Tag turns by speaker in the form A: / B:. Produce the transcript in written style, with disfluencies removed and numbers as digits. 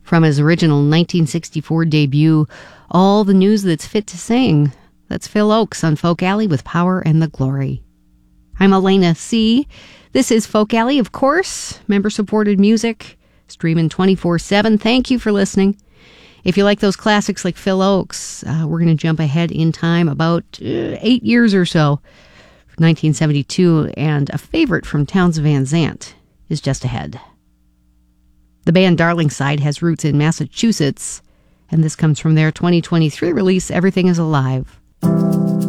A: From his original 1964 debut, All the News That's Fit to Sing. That's Phil Ochs on Folk Alley with Power and the Glory. I'm Elena C. This is Folk Alley, of course, member-supported music, streaming 24/7. Thank you for listening. If you like those classics like Phil Ochs, we're going to jump ahead in time about 8 years or so. 1972, and a favorite from Townes Van Zandt is just ahead. The band Darlingside has roots in Massachusetts, and this comes from their 2023 release, Everything is Alive.